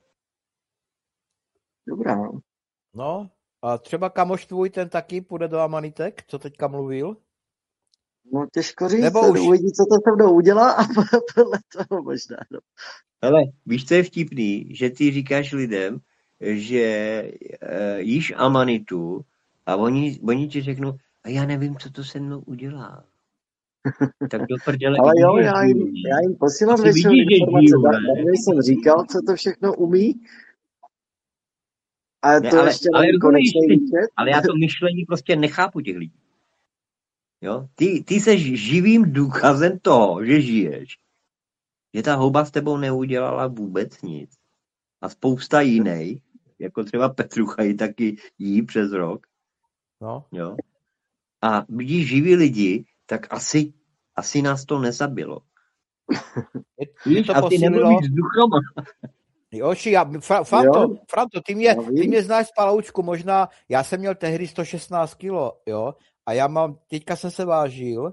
Dobrá, no. No, a třeba kamoš tvůj, ten taky půjde do Amanitek, co teďka mluvil? No těžko říct, nebo už... uvidí, co to se mnou udělá a podle toho možná. No. Hele, víš, co je vtipný? Že ty říkáš lidem, že jíš amanitu a oni ti řeknou, a já nevím, co to se mnou udělá. Tak do prdele. Ale jo, já jim posílám většinou informace. Tady jsem říkal, co to všechno umí. A to ještě není konečný výčet. Ale já to myšlení prostě nechápu těch lidí. Jo? Ty jsi živým důkazem toho, že žiješ. Že ta houba s tebou neudělala vůbec nic. A spousta jiných, jako třeba Petrucha, ji taky jí přes rok. No. Jo? A když živí lidi, tak asi nás to nezabilo. To posílilo... Joši, Franto, ty mě znáš z paloučku, možná, já jsem měl tehdy 116 kilo, jo, a teďka jsem se vážil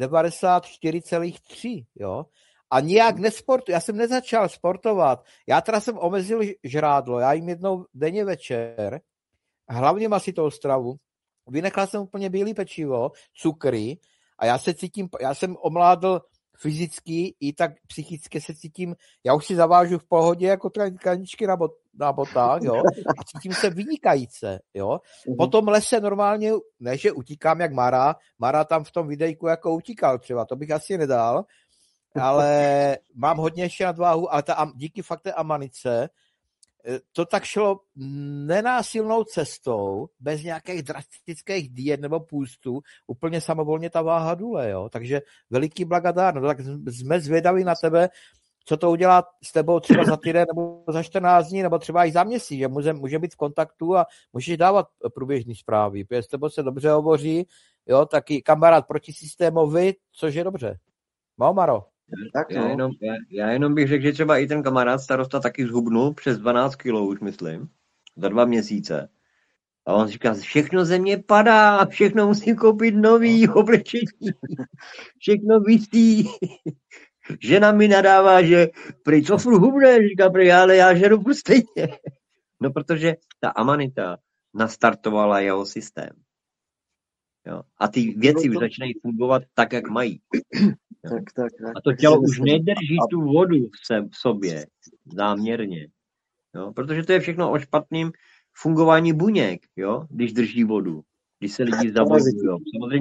94,3, jo, a nijak nesportuji, já jsem nezačal sportovat, já teda jsem omezil žrádlo, já jim jednou denně večer, hlavně masitou stravu, vynechal jsem úplně bílý pečivo, cukry a já jsem omládl fyzicky i tak psychicky se cítím, já už si zavážu v pohodě jako kaničky na botách, jo, a cítím se vynikajíce, jo. Po tom lese normálně, ne, že utíkám jak Mara tam v tom videjku jako utíkal třeba, to bych asi nedal, ale mám hodně ještě nadváhu, ale díky fakt té amanice, to tak šlo nenásilnou cestou, bez nějakých drastických diet nebo půstů, úplně samovolně ta váha důle, jo. Takže veliký blagadárno. Tak jsme zvědaví na tebe, co to udělá s tebou třeba za týden nebo za 14 dní, nebo třeba i za měsíc, že může být v kontaktu a můžeš dávat průběžné zprávy, protože s tebou se dobře hovoří, jo, taky kamarád protisystémový, což je dobře. Maro. Tak já jenom bych řekl, že třeba i ten kamarád starosta taky zhubnul přes 12 kilo už, myslím, za 2 měsíce. A on říká, všechno ze mě padá, všechno musím koupit nový oblečení, všechno visí. Žena mi nadává, že prý co furt hubne, říká prý, ale já žeru furt stejně. No protože ta amanita nastartovala jeho systém. Jo? A ty věci už začínají fungovat tak, jak mají. Tak. A to tělo už nedrží tu vodu v sobě záměrně. Jo? Protože to je všechno o špatným fungování buněk, jo? Když drží vodu. Když se lidi zavodují.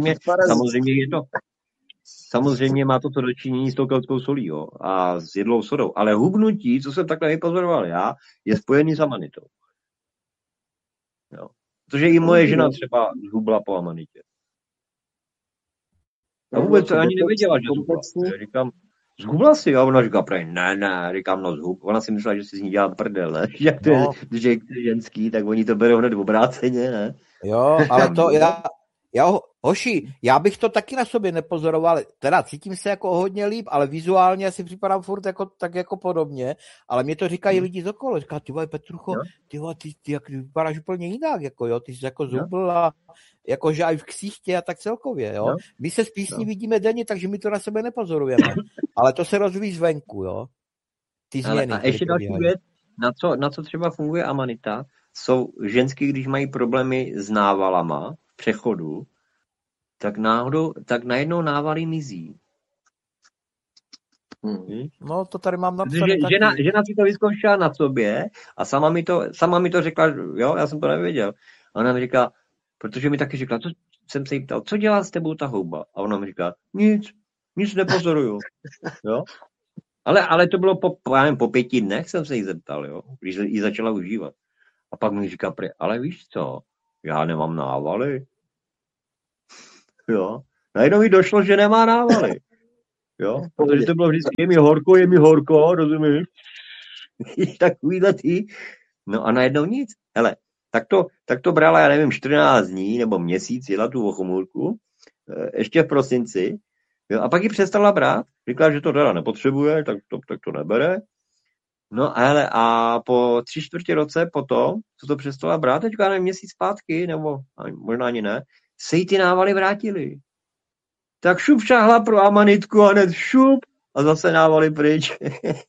Samozřejmě má to dočinění s tou keltskou solí, jo? A s jedlou sodou. Ale hubnutí, co jsem takhle vypozoroval já, je spojený s amanitou. Jo? Protože i moje žena třeba zhubla po amanitě. A vůbec ani nevěděla, že zhubla. Říkám, zhubla si? A ona říká, ne, říkám, no zhub. Ona si myslela, že si z ní dělá prdel, ne? Když je ženský, tak oni to berou hned obráceně, ne? Jo, ale to hoši, já bych to taky na sobě nepozoroval, teda cítím se jako hodně líp, ale vizuálně si připadám furt tak jako podobně, ale mě to říkají lidi z okolo, říká, ty vole, Petrucho, ty vypadáš úplně jinak, jako jo, ty jsi jako zubl a jakože aj v ksichtě a tak celkově, jo. No. My se z písní vidíme denně, takže my to na sebe nepozorujeme, ale to se rozvíjí zvenku, jo. Ty změny. A ještě další věc, na co třeba funguje amanita, jsou ženský, když mají problémy s návalama v přechodu, tak najednou návaly mizí. No, to tady mám napsané Protože taky. žena si to vyzkoušela na sobě a sama mi to řekla, jo, já jsem to nevěděl. A ona mi říká, protože mi taky řekla, jsem se jí ptal, co dělá s tebou ta houba? A ona mi říká, nic nepozoruju. Jo? Ale to bylo po 5 dnech jsem se jí zeptal, jo, když ji začala užívat. A pak mi říká, ale víš co, já nemám návaly. Jo. Najednou mi došlo, že nemá návaly. Jo, protože to bylo vždycky, je mi horko, rozumíš? Takovýhle ty. No a najednou nic. Hele, tak to brala, já nevím, 14 dní nebo měsíc, jela tu ochomůrku, ještě v prosinci. Jo, a pak ji přestala brát. Říkala, že to teda nepotřebuje, tak to nebere. No ale a po 3/4 roce potom, co to přestala brát, teďka nevím, měsíc zpátky, nebo možná ani ne, se jí ty návaly vrátily. Tak šup šáhla pro amanitku a hned šup a zase návaly pryč.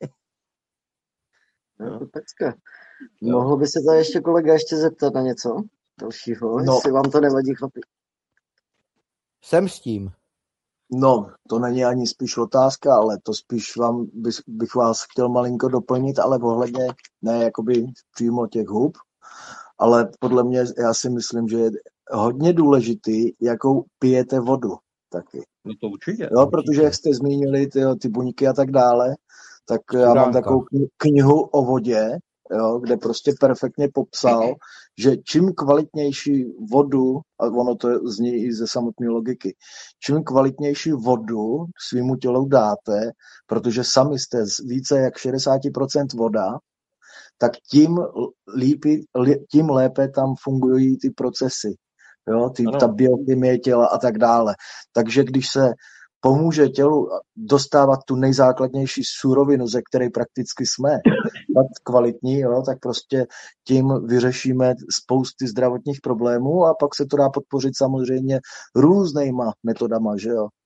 No. Pecka. Mohl by se tady ještě kolega zeptat na něco dalšího, jestli vám to nevadí, chlapi? Jsem s tím. No, to není ani spíš otázka, ale to spíš bych vás chtěl malinko doplnit, ale ohledně ne jakoby přímo těch hub, ale podle mě, já si myslím, že je hodně důležitý, jakou pijete vodu taky. No to určitě. Jo, protože jak jste zmínili ty buňky a tak dále, tak já mám takovou knihu o vodě, jo, kde prostě perfektně popsal, že čím kvalitnější vodu, a ono to zní i ze samotné logiky, čím kvalitnější vodu svýmu tělu dáte, protože sami jste více jak 60% voda, tak tím lépe tam fungují ty procesy, jo, ta biochemie těla a tak dále. Takže když se pomůže tělu dostávat tu nejzákladnější surovinu, ze které prakticky jsme, tak kvalitní, jo, tak prostě tím vyřešíme spousty zdravotních problémů a pak se to dá podpořit samozřejmě různýma metodama, že jo.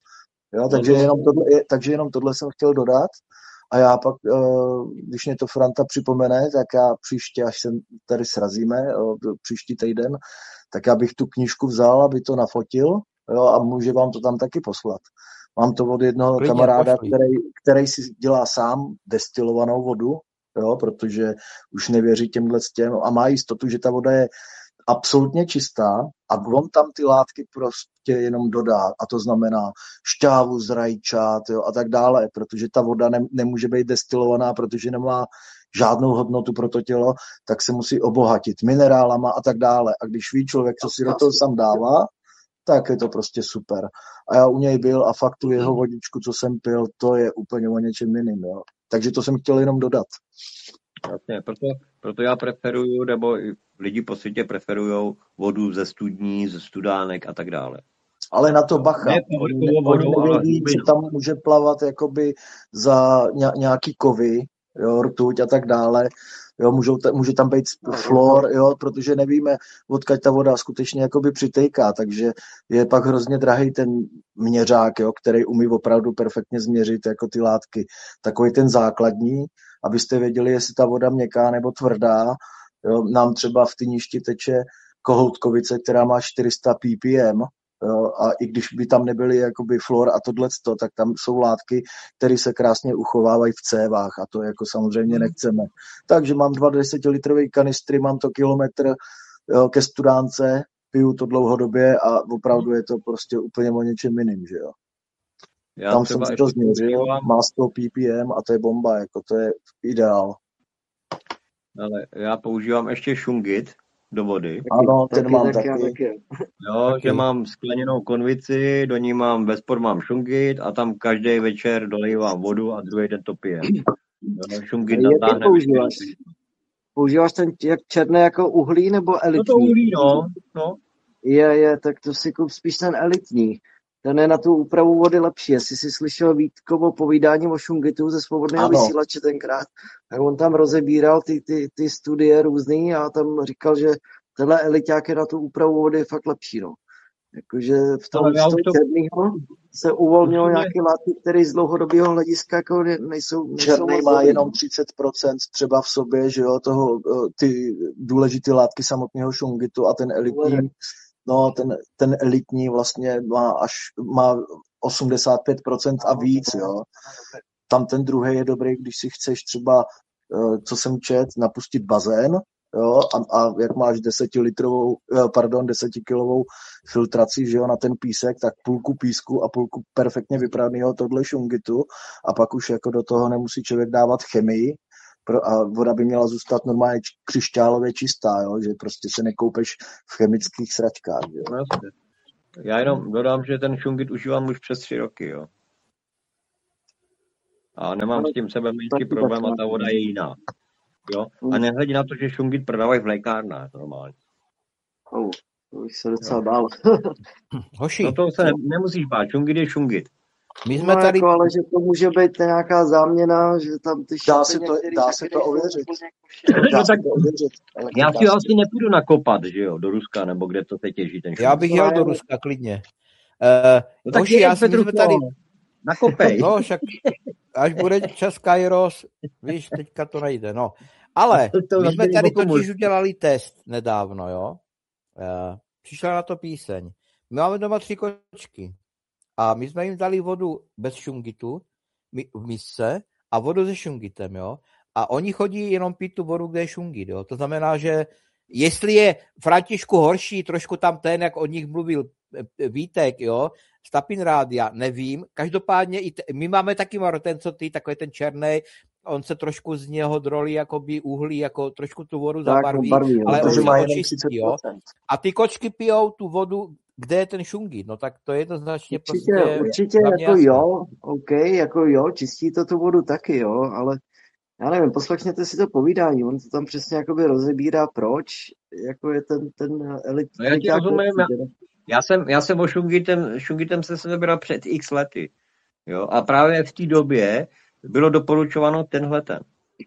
Takže jenom tohle jsem chtěl dodat a já pak, když mě to Franta připomene, tak já příště, až se tady srazíme, příští týden, tak já bych tu knížku vzal, aby to nafotil, jo, a může vám to tam taky poslat. Mám to od jednoho kamaráda, který si dělá sám destilovanou vodu, jo, protože už nevěří těmhle a má jistotu, že ta voda je absolutně čistá a on tam ty látky prostě jenom dodá. A to znamená šťávu z rajčat, jo, a tak dále, protože ta voda nemůže být destilovaná, protože nemá žádnou hodnotu pro to tělo, tak se musí obohatit minerálama a tak dále. A když ví člověk, co si do toho sám dává, tak je to prostě super. A já u něj byl a fakt tu jeho vodičku, co jsem pil, to je úplně o něčem jiným. Jo. Takže to jsem chtěl jenom dodat. Jasně, proto já preferuju, nebo lidi po světě preferujou vodu ze studní, ze studánek a tak dále. Ale na to bacha. Oni nevědí, že tam může plavat jakoby za nějaký kovy, jo, rtuť a tak dále. Jo, může tam být fluor, jo, protože nevíme, odkud ta voda skutečně jakoby přitejká, takže je pak hrozně drahý ten měřák, jo, který umí opravdu perfektně změřit jako ty látky. Takový ten základní, abyste věděli, jestli ta voda měkká nebo tvrdá. Jo, nám třeba v Tyništi teče Kohoutkovice, která má 400 ppm, jo, a i když by tam nebyly jakoby fluor a tohleto, tak tam jsou látky, které se krásně uchovávají v cévách a to jako samozřejmě nechceme. Takže mám 2 10-litrové kanistry, mám to kilometr, jo, ke studánce, piju to dlouhodobě a opravdu je to prostě úplně o něčem jiným, že jo. Tam jsem si to změřil, má 100 ppm a to je bomba, jako to je ideál. Ale já používám ještě šungit do vody. Ano, ten mám taky. Jo, že mám skleněnou konvici, do ní mám šungit a tam každý večer dolejvám vodu a druhý den to pijem. Šungit natáhne. Používáš ten jak černé jako uhlí nebo elitní? No to uhlí, no. Tak to si kup spíš ten elitní. Ten je na tu úpravu vody lepší. Jestli jsi slyšel Vítkovo povídání o šungitu ze Svobodného vysílače tenkrát, tak on tam rozebíral ty studie různý a tam říkal, že tenhle eliťák je na tu úpravu vody fakt lepší. No. Jakože v tom černýho se uvolnilo nějaké látky, které z dlouhodobého hlediska jako nejsou černý má jenom 30% třeba v sobě, že jo, ty důležité látky samotného šungitu a ten elitní No, ten elitní vlastně má 85% a víc, jo. Tam ten druhý je dobrý, když si chceš třeba, co jsem čet, napustit bazén, jo, a jak máš 10kilovou filtraci, že jo, na ten písek, tak půlku písku a půlku perfektně vypraného tohle šungitu a pak už jako do toho nemusí člověk dávat chemii, a voda by měla zůstat normálně křišťálově čistá, jo? Že prostě se nekoupeš v chemických sračkách. Jo? No, já jenom dodám, že ten šungit užívám už přes 3 roky. Jo? A nemám s tím sebemenší problém a ta voda je jiná. Jo? A nehledě na to, že šungit prodávají v lékárnách normálně. To bych se docela bál. Hoši. No to se nemusíš bát, šungit je šungit. My jsme tady... jako, ale že to může být nějaká záměna, že tam ty dá se to ověřit. Já si ho asi nepůjdu nakopat, že jo, do Ruska, nebo kde to se těží ten šungit. Já bych jel do Ruska, klidně. No tak Hoši, já si jsme tady... Nakopej. No, však až bude čas Kairos, víš, teďka to nejde, no. Ale my jsme tady totiž udělali test nedávno, jo. Přišla na to píseň. My máme doma 3 kočky a my jsme jim dali vodu bez šungitu v misce a vodu se šungitem, jo. A oni chodí jenom pít tu vodu, kde je šungit, jo. To znamená, že jestli je Františku horší, trošku tam ten, jak od nich mluvil Vítek, jo, z Tapin Rádia, nevím. Každopádně my máme taky ten, co ty, takový ten černej, on se trošku z něho drolí jakoby uhlí, jako trošku tu vodu zabarví, ale on se očistí, jo. A ty kočky pijou tu vodu, kde je ten šungit, no tak to je jednoznačně určitě jako jo, OK, jako jo, čistí to tu vodu taky, jo, ale já nevím, poslechněte si to povídání, on to tam přesně jakoby rozebírá, proč, jako je ten elitní. No já ti rozumím, já jsem o šungitem se sebral před x lety, jo, a právě v té době bylo doporučováno tenhle ten.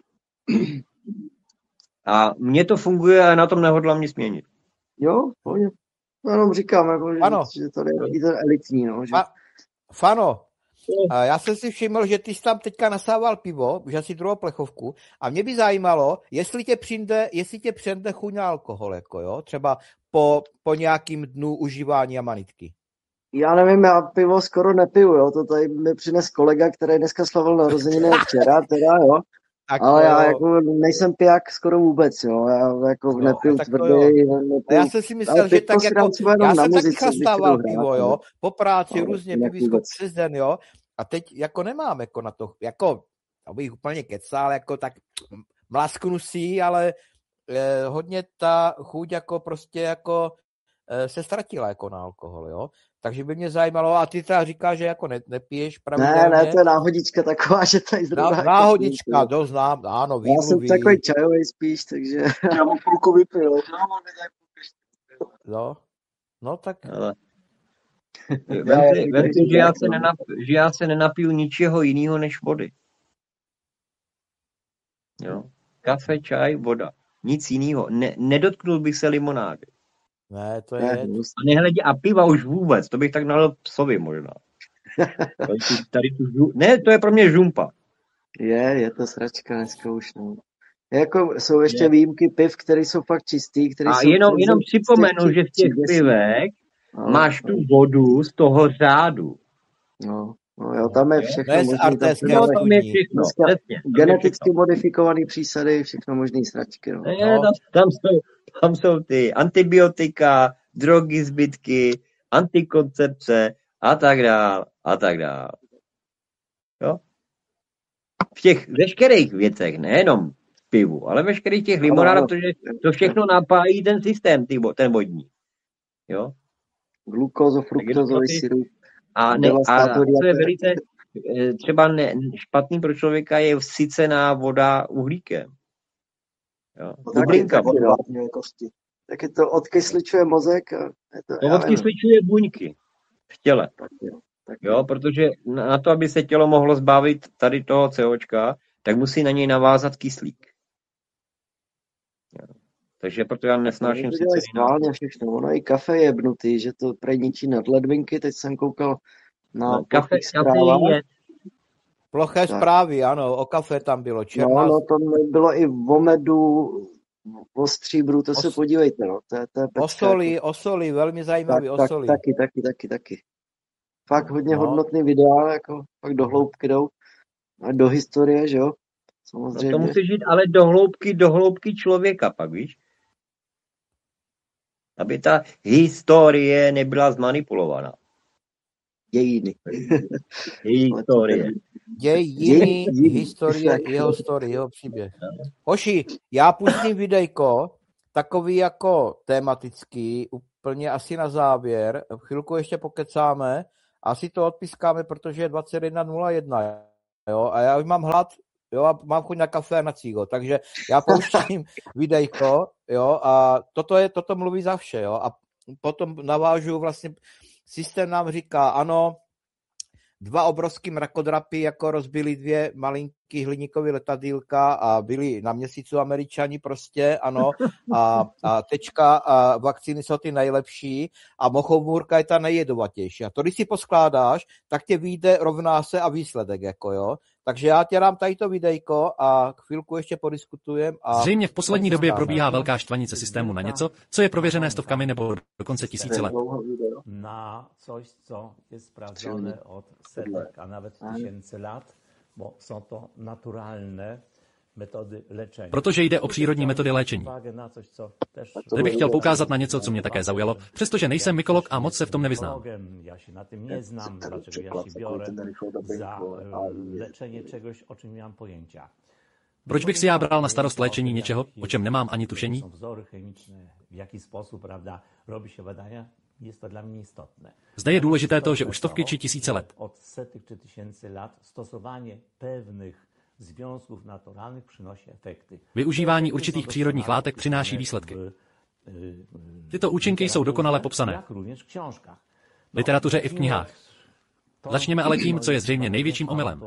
A mně to funguje a na tom nehodlám nic měnit. Jo, jenom říkám, jako, že to je to elitní, no. Že... Fano, já jsem si všiml, že ty jsi tam teďka nasával pivo, už asi druhou plechovku, a mě by zajímalo, jestli tě přijde chuť na alkohol, jako jo, třeba po nějakým dnu užívání amanitky. Já nevím, já pivo skoro nepiju, jo, to tady mi přines kolega, který dneska slavil narozeniny včera, teda, jo. Tak ale já jako nejsem piják skoro vůbec, jo, já jako nepiju tvrdý. Já jsem si myslel, že tak jako, já jsem taky chlastával pivo, jo, po práci různě pivísko přes den, jo, a teď jako nemám jako na to, jako, abych úplně kecal, jako tak mlasknu si, ale hodně ta chuť jako prostě jako se ztratila jako na alkohol, jo. Takže by mě zajímalo, a ty teda říkáš, že jako nepiješ pravidelně. Ne, to je náhodička taková, že tady zrovna... Náhodička, to znám, ano, výmluví. Já jsem takový čajový spíš, takže... Já mám půlku vypil. No tak... Vemte, že já se nenapiju ničeho jiného než vody. Jo. Kafe, čaj, voda. Nic jiného. Nedotknul bych se limonády. Ne, to je... A nehledě, a piva už vůbec, to bych tak nalil psovi možná. Ne, to je pro mě žumpa. Je to sračka dneska už, no. Jako jsou ještě výjimky piv, které jsou fakt čistý. Které a jsou jenom připomenu, že v těch pivech máš tu vodu z toho řádu. No jo, tam je všechno možný. Tam je všechno. Geneticky modifikované přísady, všechno možný sračky. No. Tam jsou ty antibiotika, drogy, zbytky, antikoncepce a tak dál. Jo? V těch veškerých věcech, nejenom v pivu, ale veškerých těch limonádách, protože to všechno napájí ten systém, ten vodní. Jo? Glukózo, fruktozový sirup. A co je velice třeba špatný pro člověka, je vsycená voda uhlíkem. Jo. Taky to odkysličuje mozek. To odkysličuje buňky v těle. Jo, protože na to, aby se tělo mohlo zbavit tady toho COčka, tak musí na něj navázat kyslík. Jo. Takže proto já nesnáším schválně všechno. Ono i kafe je jebnutý, že to ničí nadledvinky. Teď jsem koukal na kafe je ploché zprávy, ano, o kafe tam bylo černá. No, tam bylo i o medu, O stříbru, to se podívejte, no. To je pecka. O soli, velmi zajímavý, o soli. Taky. Fakt hodně hodnotný videa, jako fakt do hloubky jdou. A do historie, že jo? Samozřejmě. No to musíš jít ale do hloubky člověka pak, víš? Aby ta historie nebyla zmanipulovaná. Dějiny. Historie. Dějiny, historie, jeho příběh. Hoši, já pustím videjko, takový jako tematický, úplně asi na závěr. Chvilku ještě pokecáme, asi to odpískáme, protože je 21:01, jo, a já už mám hlad, jo, a mám chuť na kafe a na cígo, takže já pouštím videjko, jo, a toto mluví za vše, jo, a potom navážu vlastně, systém nám říká, ano, 2 obrovský mrakodrapy jako rozbili 2 malinký hliníkový letadýlka a byli na měsícu Američani prostě, ano, a tečka a vakcíny jsou ty nejlepší a mochomůrka je ta nejjedovatější. A to, když si poskládáš, tak tě vyjde rovná se a výsledek, jako jo. Takže já tě dám tady to videjko a chvilku ještě podiskutujem. Zřejmě v poslední době probíhá velká štvanice systému na něco, co je prověřené stovkami nebo dokonce tisíci let. Na coś, co jest sprawdzone od setek, a nawet tysięcy lat, bo są to naturalne metody leczenia. Protože jde o přírodní metody léčení. Zde bych chtěl poukázat na něco, co mě také zaujalo, přestože nejsem mykolog a moc se v tom nevyznám. Ja się na tym nie znam, dlaczego ja się biorę za leczenie czegoś, o czym nie mam pojęcia. Proč bych si já bral na starost léčení něčeho, o čem nemám ani tušení? Są wzory chemiczne, w jaki sposób, prawda, robi się badania, jest to dla mnie istotne. Zde je důležité to, že už stovky či tisíce let. Od setek czy tysięcy lat stosowanie pewnych związków naturalnych przynosi efekty. Využívání určitých přírodních látek přináší výsledky. Tyto účinky jsou dokonale popsané. V literatuře i v knihách. Začněme ale tím, co je zřejmě největším omylem.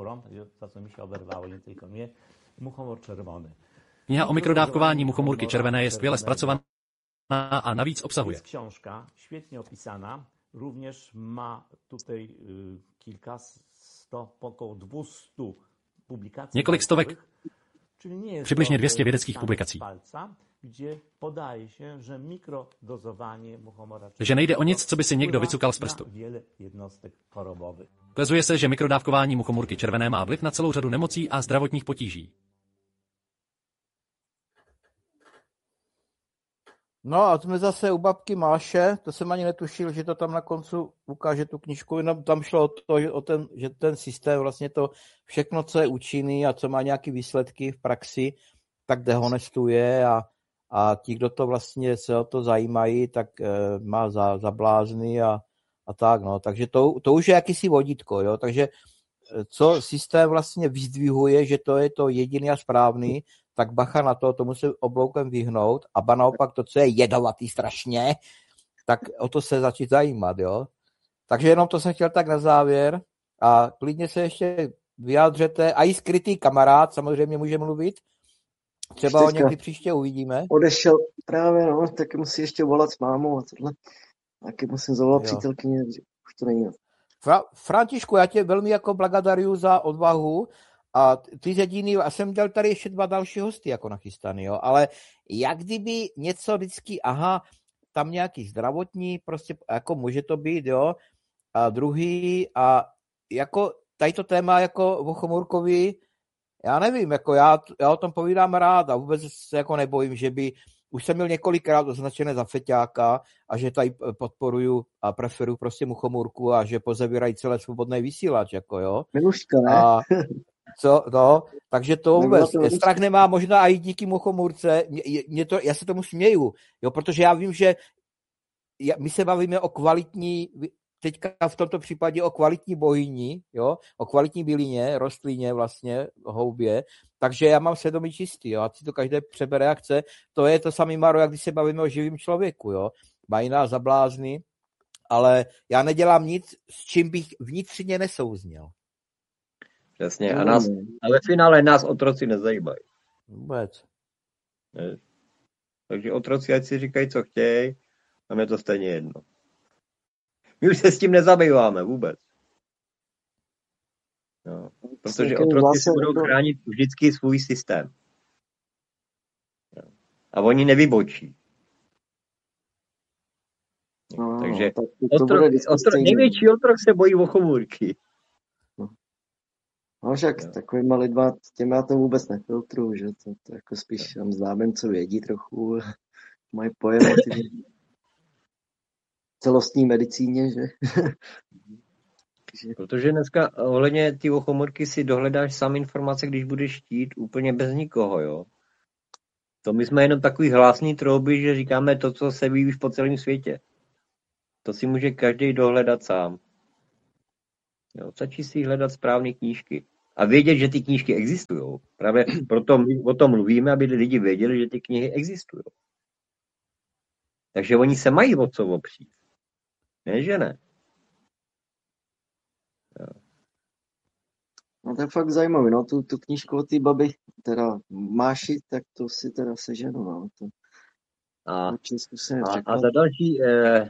Kniha o mikrodávkování muchomůrky červené je skvěle zpracovaná a navíc obsahuje. Książka świetnie opisana, również ma tutaj kilkasto, około 200 publikací. Několik stovek, přibližně 200 vědeckých publikací. Kde podaje się, że mikrodozowanie muchomora Takže nejde o nic, co by si někdo vycukal z prstu. Ukazuje se, že mikrodávkování muchomůrky červené má vliv na celou řadu nemocí a zdravotních potíží. No a jsme zase u babky Máše, to jsem ani netušil, že to tam na koncu ukáže tu knížku, jenom tam šlo o to, že ten systém vlastně to všechno, co je účinný a co má nějaké výsledky v praxi, tak dehonestuje a ti, kdo to vlastně se o to zajímají, tak má za blázny a tak, no. Takže to už je jakýsi vodítko, jo, takže co systém vlastně vyzdvihuje, že to je to jediný a správný, tak bacha na to, tomu se obloukem vyhnout a ba naopak to, co je jedovatý strašně, tak o to se začít zajímat, jo. Takže jenom to jsem chtěl tak na závěr a klidně se ještě vyjádřete. A i skrytý kamarád samozřejmě může mluvit. Třeba ho někdy příště uvidíme. Odešel právě, no, taky musí ještě volat s mámou a tohle. Taky musím zavolat přítelkyně, už to není. Františku, já tě velmi jako blagodaruju za odvahu a ty jediný, a jsem dělal tady ještě 2 další hosty jako nachystaný, jo, ale jak kdyby něco vždycky, tam nějaký zdravotní, prostě jako může to být, jo, a druhý a jako tady to téma jako o Chomůrkovi, já nevím, jako já o tom povídám rád a vůbec se jako nebojím, že by, už jsem měl několikrát označené za feťáka a že tady podporuju a preferuju prostě Muchomůrku a že pozavírají celé svobodné vysílač, jako jo. Miluška, ne? A co, no, takže to vůbec, strach nemá možná i díky Muchomůrce, já se tomu směju, jo, protože já vím, že my se bavíme o kvalitní, teďka v tomto případě o kvalitní bohyni, jo, o kvalitní bylině, rostlině vlastně, houbě, takže já mám svědomí čistý, jo, ať si to každé přebere jak chce, to je to samý Maro, jak když se bavíme o živým člověku, jo, mají nás za blázny, ale já nedělám nic, s čím bych vnitřně nesouzněl. Přesně, a ve finále nás otroci nezajímají. Vůbec. Ne. Takže otroci, ať si říkají, co chtějí, nám je to stejně jedno. My už se s tím nezabýváme vůbec. No, protože otroci si budou chránit vždycky svůj systém. No. a oni nevybočí. No, Takže tak to bude největší otrok se bojí ochomůrky. No však takovýma lidma, těm já to vůbec nefiltruju, že to jako spíš tam známým, co vědí trochu, mají pojem o ty celostní medicíně, že? Protože dneska ohledně ty ochomorky si dohledáš sám informace, když budeš chtít, úplně bez nikoho, jo. To my jsme jenom takový hlásný trouby, že říkáme to, co se ví už po celém světě. To si může každý dohledat sám. Jo, stačí si hledat správné knížky. A vědět, že ty knížky existují. Právě proto my o tom mluvíme, aby lidi věděli, že ty knihy existují. Takže oni se mají o co opřít. Ne, že ne? Jo. No to je fakt zajímavý, no tu knížku od té baby, teda Máši, tak to si teda seženu, no. To, a za další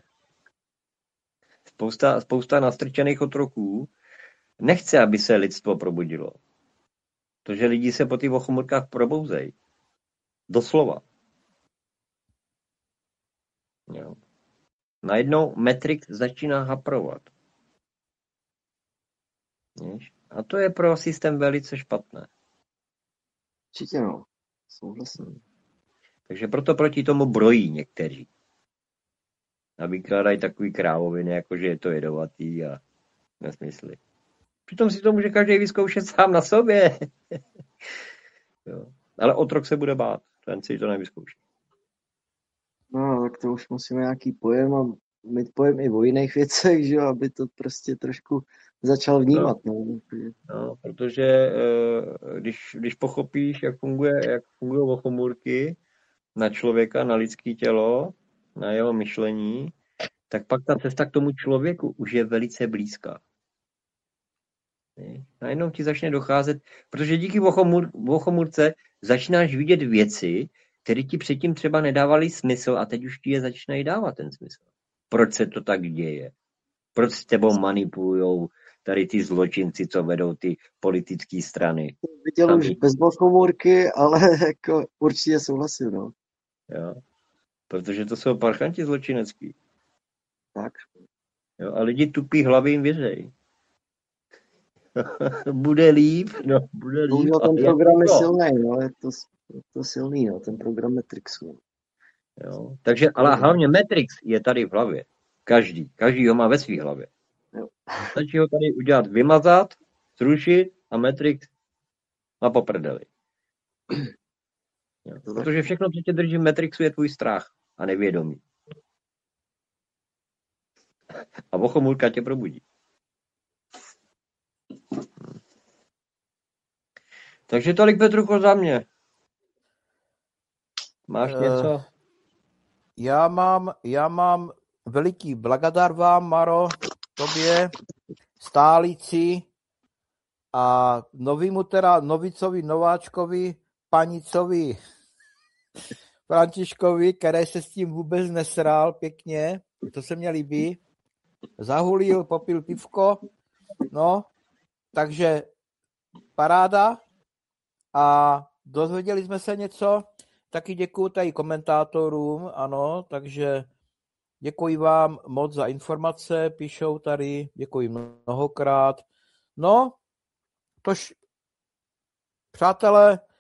spousta nastrčených otroků nechce, aby se lidstvo probudilo. Protože lidi se po těch ochomorkách probouzejí. Doslova. Jo. Najednou Matrix začíná haprovat. Víš? A to je pro systém velice špatné. Určitě no. Souhlasím. Takže proto proti tomu brojí někteří. A vykládají takový krávoviny, jako že je to jedovatý a nesmysly. Přitom si to může každý vyzkoušet sám na sobě. Jo. Ale otrok se bude bát. Ten si to nevyzkouší. No, tak to už musíme nějaký pojem a mít pojem i o jiných věcech, že aby to prostě trošku začal vnímat. No, protože když pochopíš, jak fungují ochomůrky na člověka, na lidské tělo, na jeho myšlení, tak pak ta cesta k tomu člověku už je velice blízká. Najednou ti začne docházet, protože díky ochomůrce začínáš vidět věci, které ti předtím třeba nedávaly smysl a teď už ti je začínají dávat ten smysl. Proč se to tak děje? Proč s tebou manipulujou tady ty zločinci, co vedou ty politické strany? Viděl už bez ochomůrky, ale jako určitě souhlasím, no. Jo. Protože to jsou parchanti zločinecký. Tak. Jo, a lidi tupí hlavy jim věřejí. Bude líp, no, bude líp. No, ten program je silný, no, je to silný, no, ten program Matrixu. Jo. Takže, ale hlavně Matrix je tady v hlavě. Každý ho má ve své hlavě. Jo. Stačí ho tady udělat, vymazat, zrušit a Matrix na poprdeli. Jo. Protože všechno, co tě drží v Matrixu, je tvůj strach a nevědomí. A ochomůrka tě probudí. Takže tolik, Petrucho, za mě. Máš něco? Já mám veliký blagadar vám, Maro, tobě, stálici a novicovi, nováčkovi, panicovi, Františkovi, který se s tím vůbec nesrál pěkně, to se mně líbí, zahulil, popil pivko, no, takže paráda a dozvěděli jsme se něco, taky děkuju tady komentátorům, ano, takže děkuji vám moc za informace, píšou tady, děkuji mnohokrát. No, tož, přátelé,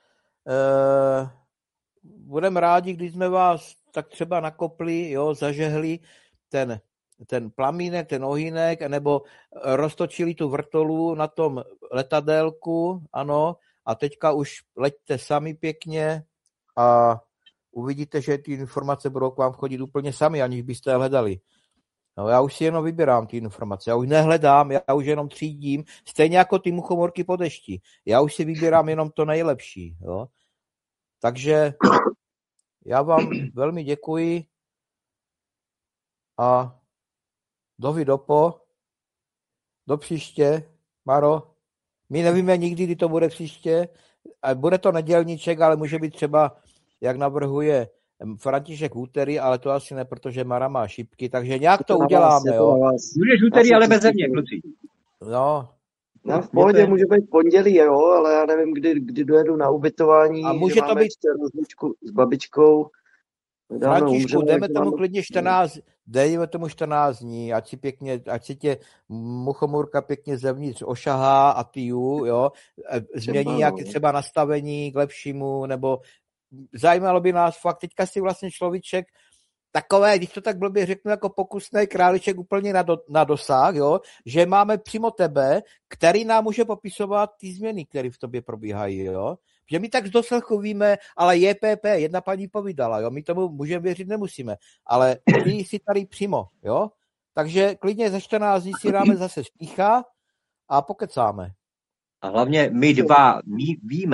budeme rádi, když jsme vás tak třeba nakopli, jo, zažehli ten plamínek, ten ohýnek, nebo roztočili tu vrtolu na tom letadélku, ano, a teďka už leďte sami pěkně a uvidíte, že ty informace budou k vám chodit úplně sami, aniž byste je hledali. No, já už si jenom vybírám ty informace, já už nehledám, já už jenom třídím, stejně jako ty muchomorky po dešti. Já už si vybírám jenom to nejlepší. Jo? Takže já vám velmi děkuji a do příště, Maro. My nevíme nikdy, kdy to bude příště. Bude to nedělníček, ale může být třeba, jak navrhuje František úterý, ale to asi ne, protože Mara má šipky, takže nějak to uděláme. Jo. Budeš úterý, ale bez země, kluci. No, No, v pohodě může být pondělí, jo, ale já nevím, kdy dojedu na ubytování, A že může to máme být... ještě rozlučku s babičkou. Františku, dejme tomu 14 dní, ať si tě muchomůrka pěkně zevnitř ošahá a ty jo, změní nějaké třeba nastavení k lepšímu, nebo zajímalo by nás fakt, teďka si vlastně človíček takové, když to tak blbě řeknu, jako pokusný králiček úplně na dosah, jo, že máme přímo tebe, který nám může popisovat ty změny, které v tobě probíhají, jo. Že my tak z doslechu víme, ale JPP, jedna paní povídala, jo, my tomu můžeme věřit, nemusíme, ale ty jsi tady přímo, jo. Takže klidně za 14 dní si dáme zase štícha a pokecáme. A hlavně my dva víme,